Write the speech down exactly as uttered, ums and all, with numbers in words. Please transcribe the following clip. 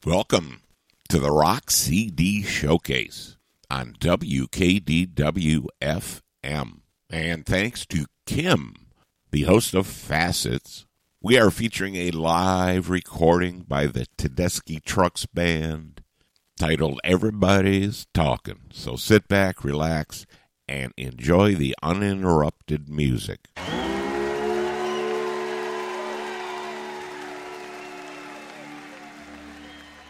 Welcome to the Rock C D Showcase on W K D W F M. And thanks to Kim, the host of Facets, we are featuring a live recording by the Tedeschi Trucks Band titled Everybody's Talking. So sit back, relax, and enjoy the uninterrupted music.